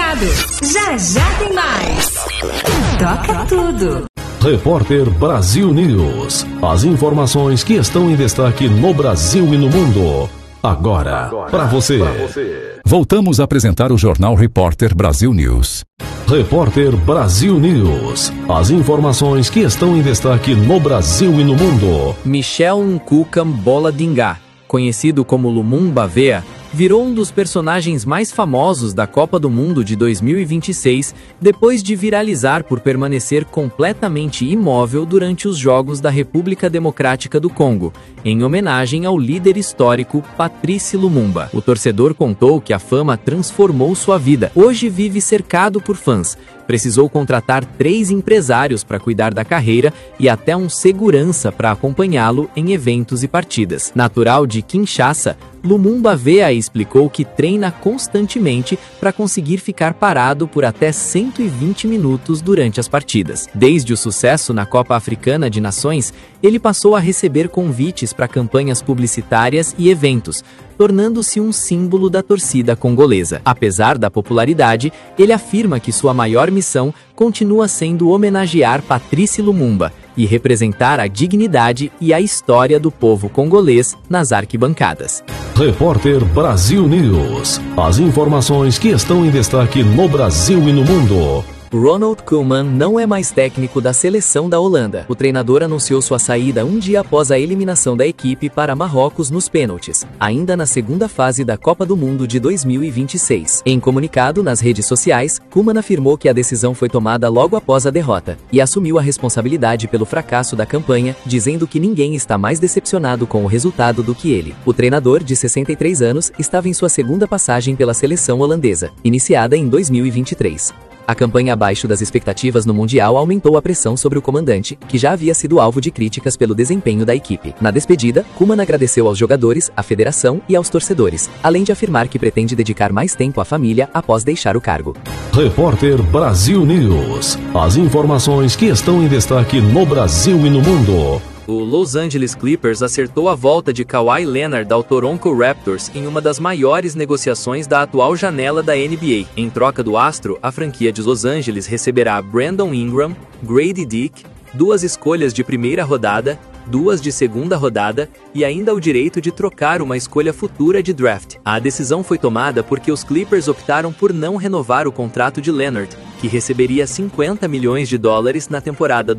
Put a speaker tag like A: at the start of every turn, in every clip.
A: ligado. Já já tem mais. Toca tudo.
B: Repórter Brasil News. As informações que estão em destaque no Brasil e no mundo. Agora, para você.
C: Voltamos a apresentar o Jornal Repórter Brasil News.
B: Repórter Brasil News. As informações que estão em destaque no Brasil e no mundo.
D: Michel Nkuka Mbola Dingá, conhecido como Lumumba Vea, virou um dos personagens mais famosos da Copa do Mundo de 2026, depois de viralizar por permanecer completamente imóvel durante os Jogos da República Democrática do Congo, em homenagem ao líder histórico Patrice Lumumba. O torcedor contou que a fama transformou sua vida. Hoje vive cercado por fãs. Precisou contratar 3 empresários para cuidar da carreira e até um segurança para acompanhá-lo em eventos e partidas. Natural de Kinshasa, Lumumba Vea explicou que treina constantemente para conseguir ficar parado por até 120 minutos durante as partidas. Desde o sucesso na Copa Africana de Nações, ele passou a receber convites para campanhas publicitárias e eventos, tornando-se um símbolo da torcida congolesa. Apesar da popularidade, ele afirma que sua maior missão continua sendo homenagear Patrice Lumumba e representar a dignidade e a história do povo congolês nas arquibancadas.
B: Repórter Brasil News. As informações que estão em destaque no Brasil e no mundo.
D: Ronald Koeman não é mais técnico da seleção da Holanda. O treinador anunciou sua saída um dia após a eliminação da equipe para Marrocos nos pênaltis, ainda na segunda fase da Copa do Mundo de 2026. Em comunicado nas redes sociais, Koeman afirmou que a decisão foi tomada logo após a derrota e assumiu a responsabilidade pelo fracasso da campanha, dizendo que ninguém está mais decepcionado com o resultado do que ele. O treinador, de 63 anos, estava em sua segunda passagem pela seleção holandesa, iniciada em 2023. A campanha abaixo das expectativas no Mundial aumentou a pressão sobre o comandante, que já havia sido alvo de críticas pelo desempenho da equipe. Na despedida, Koeman agradeceu aos jogadores, à federação e aos torcedores, além de afirmar que pretende dedicar mais tempo à família após deixar o cargo.
B: Repórter Brasil News. As informações que estão em destaque no Brasil e no mundo.
D: O Los Angeles Clippers acertou a volta de Kawhi Leonard ao Toronto Raptors em uma das maiores negociações da atual janela da NBA. Em troca do astro, a franquia de Los Angeles receberá Brandon Ingram, Grady Dick, 2 escolhas de primeira rodada, 2 de segunda rodada e ainda o direito de trocar uma escolha futura de draft. A decisão foi tomada porque os Clippers optaram por não renovar o contrato de Leonard, que receberia $50 milhões na temporada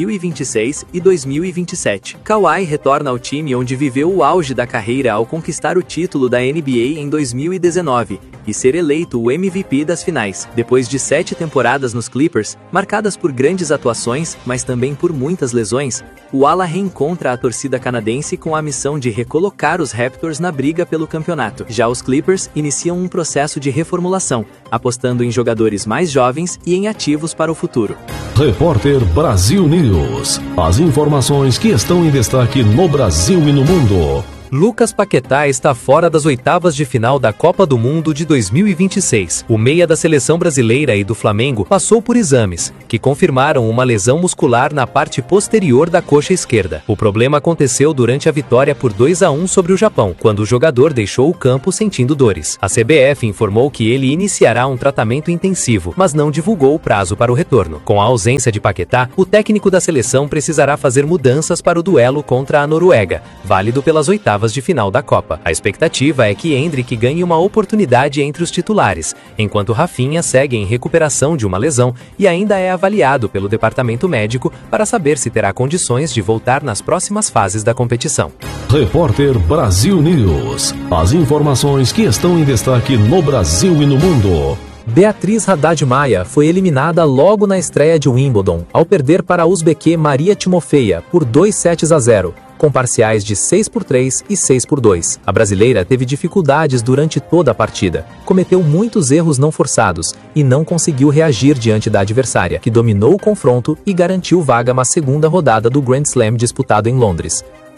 D: 2026 e 2027. Kawhi retorna ao time onde viveu o auge da carreira ao conquistar o título da NBA em 2019 e ser eleito o MVP das finais. Depois de 7 temporadas nos Clippers, marcadas por grandes atuações, mas também por muitas lesões, o ala reencontra a torcida canadense com a missão de recolocar os Raptors na briga pelo campeonato. Já os Clippers iniciam um processo de reformulação, apostando em jogadores mais jovens e em ativos para o futuro.
B: Repórter Brasil News. As informações que estão em destaque no Brasil e no mundo.
E: Lucas Paquetá está fora das oitavas de final da Copa do Mundo de 2026. O meia da seleção brasileira e do Flamengo passou por exames, que confirmaram uma lesão muscular na parte posterior da coxa esquerda. O problema aconteceu durante a vitória por 2-1 sobre o Japão, quando o jogador deixou o campo sentindo dores. A CBF informou que ele iniciará um tratamento intensivo, mas não divulgou o prazo para o retorno. Com a ausência de Paquetá, o técnico da seleção precisará fazer mudanças para o duelo contra a Noruega, válido pelas oitavas de final da Copa. A expectativa é que Endrick ganhe uma oportunidade entre os titulares, enquanto Rafinha segue em recuperação de uma lesão e ainda é avaliado pelo departamento médico para saber se terá condições de voltar nas próximas fases da competição.
B: Repórter Brasil News. As informações que estão em destaque no Brasil e no mundo.
E: Beatriz Haddad Maia foi eliminada logo na estreia de Wimbledon, ao perder para a uzbeque Maria Timofeia por 2-0, com parciais de 6-3 e 6-2. A brasileira teve dificuldades durante toda a partida, cometeu muitos erros não forçados e não conseguiu reagir diante da adversária, que dominou o confronto e garantiu vaga na segunda rodada do Grand Slam disputado em Londres.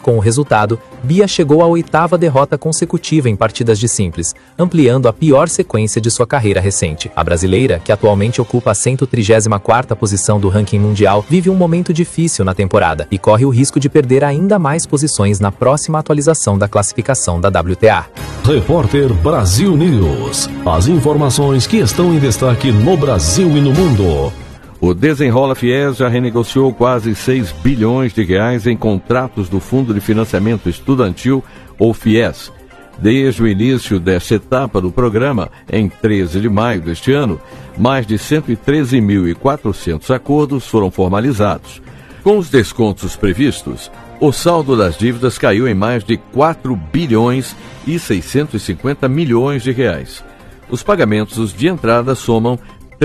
E: Com o resultado, Bia chegou à 8ª derrota consecutiva em partidas de simples, ampliando a pior sequência de sua carreira recente. A brasileira, que atualmente ocupa a 134ª posição do ranking mundial, vive um momento difícil na temporada e corre o risco de perder ainda mais posições na próxima atualização da classificação da WTA.
B: Repórter Brasil News. As informações que estão em destaque no Brasil e no mundo.
F: O Desenrola Fies já renegociou quase 6 bilhões de reais em contratos do Fundo de Financiamento Estudantil, ou FIES. Desde o início desta etapa do programa, em 13 de maio deste ano, mais de 113.400 acordos foram formalizados. Com os descontos previstos, o saldo das dívidas caiu em mais de 4 bilhões e 650 milhões de reais. Os pagamentos de entrada somam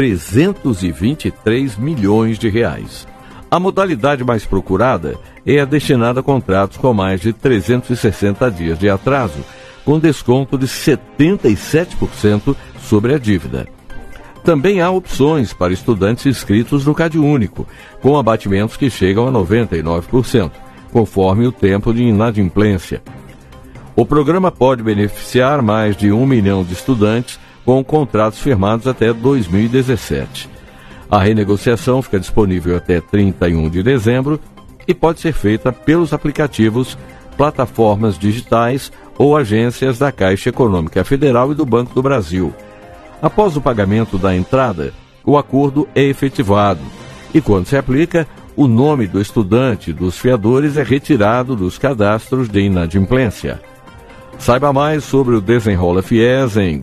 F: 323 milhões de reais. A modalidade mais procurada é a destinada a contratos com mais de 360 dias de atraso, com desconto de 77% sobre a dívida. Também há opções para estudantes inscritos no CadÚnico, com abatimentos que chegam a 99%, conforme o tempo de inadimplência. O programa pode beneficiar mais de 1 milhão de estudantes com contratos firmados até 2017. A renegociação fica disponível até 31 de dezembro e pode ser feita pelos aplicativos, plataformas digitais ou agências da Caixa Econômica Federal e do Banco do Brasil. Após o pagamento da entrada, o acordo é efetivado e, quando se aplica, o nome do estudante e dos fiadores é retirado dos cadastros de inadimplência. Saiba mais sobre o Desenrola Fies em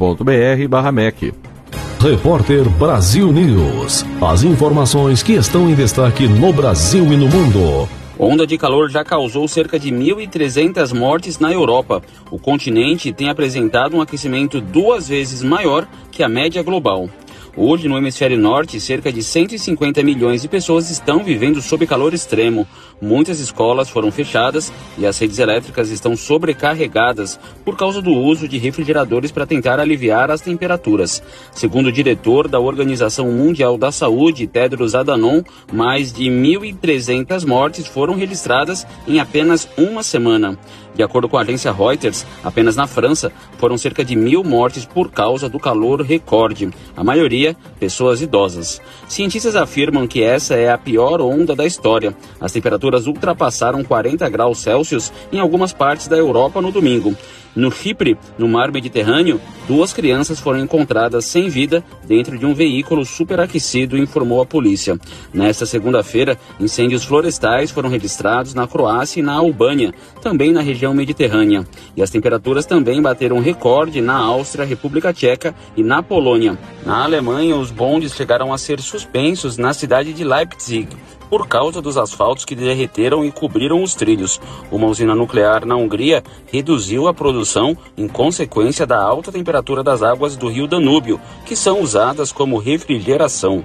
F: gov.br/MEC.
B: Repórter Brasil News. As informações que estão em destaque no Brasil e no mundo.
G: Onda de calor já causou cerca de 1.300 mortes na Europa. O continente tem apresentado um aquecimento 2 vezes maior que a média global. Hoje, no hemisfério norte, cerca de 150 milhões de pessoas estão vivendo sob calor extremo. Muitas escolas foram fechadas e as redes elétricas estão sobrecarregadas por causa do uso de refrigeradores para tentar aliviar as temperaturas. Segundo o diretor da Organização Mundial da Saúde, Tedros Adhanom, mais de 1.300 mortes foram registradas em apenas uma semana. De acordo com a agência Reuters, apenas na França foram cerca de 1.000 mortes por causa do calor recorde, a maioria pessoas idosas. Cientistas afirmam que essa é a pior onda da história. As temperaturas ultrapassaram 40 graus Celsius em algumas partes da Europa no domingo. No Chipre, no mar Mediterrâneo, 2 crianças foram encontradas sem vida dentro de um veículo superaquecido, informou a polícia. Nesta segunda-feira, incêndios florestais foram registrados na Croácia e na Albânia, também na região mediterrânea. E as temperaturas também bateram recorde na Áustria, República Tcheca e na Polônia. Na Alemanha, os bondes chegaram a ser suspensos na cidade de Leipzig, por causa dos asfaltos que derreteram e cobriram os trilhos. Uma usina nuclear na Hungria reduziu a produção em consequência da alta temperatura das águas do rio Danúbio, que são usadas como refrigeração.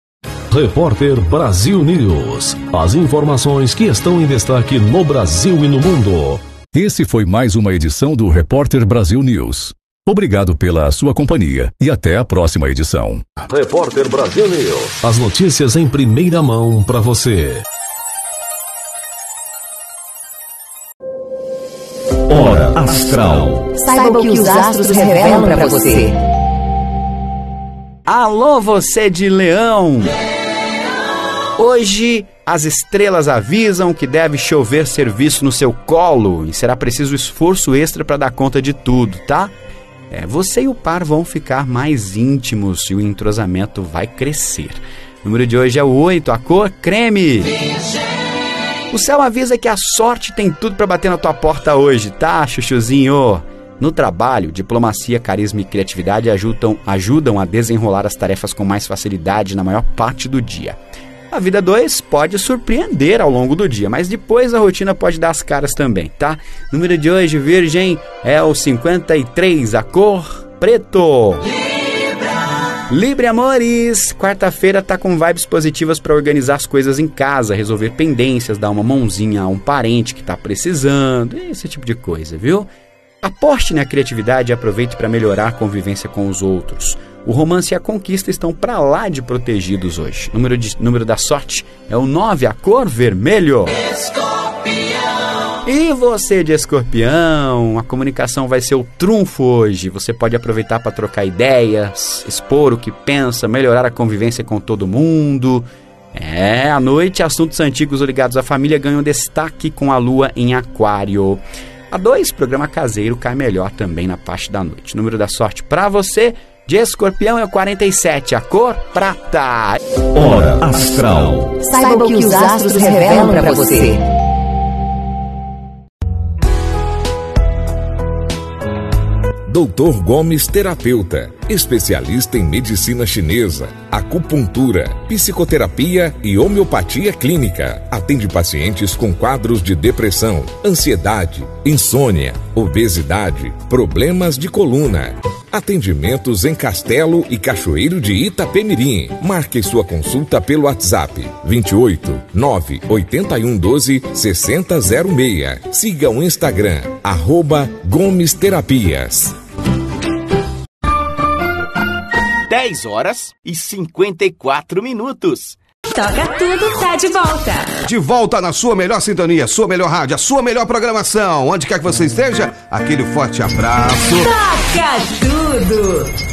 B: Repórter Brasil News. As informações que estão em destaque no Brasil e no mundo.
C: Esse foi mais uma edição do Repórter Brasil News. Obrigado pela sua companhia e até a próxima edição.
B: Repórter Brasil News. As notícias em primeira mão para você. Hora Astral.
A: Saiba o que os astros revelam para você.
H: Alô, você de Leão! Hoje, as estrelas avisam que deve chover serviço no seu colo e será preciso esforço extra para dar conta de tudo, tá? Você e o par vão ficar mais íntimos e o entrosamento vai crescer. O número de hoje é o 8, a cor creme. O céu avisa que a sorte tem tudo para bater na tua porta hoje, tá, chuchuzinho? No trabalho, diplomacia, carisma e criatividade ajudam a desenrolar as tarefas com mais facilidade na maior parte do dia. A vida 2 pode surpreender ao longo do dia, mas depois a rotina pode dar as caras também, tá? O número de hoje, Virgem, é o 53, a cor preto. Libra, amores! Quarta-feira tá com vibes positivas para organizar as coisas em casa, resolver pendências, dar uma mãozinha a um parente que tá precisando, esse tipo de coisa, viu? Aposte na criatividade e aproveite para melhorar a convivência com os outros. O romance e a conquista estão para lá de protegidos hoje. Número da sorte é o 9, a cor vermelho. Escorpião. E você de Escorpião, a comunicação vai ser o trunfo hoje. Você pode aproveitar para trocar ideias, expor o que pensa, melhorar a convivência com todo mundo. À noite, assuntos antigos ou ligados à família ganham destaque com a lua em Aquário. A 2, programa caseiro, cai melhor também na parte da noite. O número da sorte para você de Escorpião é o 47, a cor prata.
B: Hora Astral.
A: Saiba o que os astros revelam para você.
I: Dr. Gomes Terapeuta, especialista em medicina chinesa, acupuntura, psicoterapia e homeopatia clínica. Atende pacientes com quadros de depressão, ansiedade, insônia, obesidade, problemas de coluna. Atendimentos em Castelo e Cachoeiro de Itapemirim. Marque sua consulta pelo WhatsApp 28 98112 6006. Siga o Instagram @Gomes Terapias.
J: 10h54.
A: Toca Tudo tá de volta.
K: De volta na sua melhor sintonia, sua melhor rádio, a sua melhor programação. Onde quer que você esteja, aquele forte abraço.
A: Toca Tudo.